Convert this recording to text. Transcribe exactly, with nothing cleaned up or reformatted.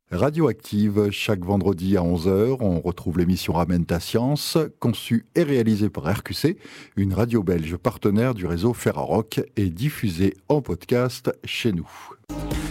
Radioactive, chaque vendredi à onze heures, on retrouve l'émission Ramène ta science, conçue et réalisée par R Q C, une radio belge partenaire du réseau Ferrarock et diffusée en podcast chez nous.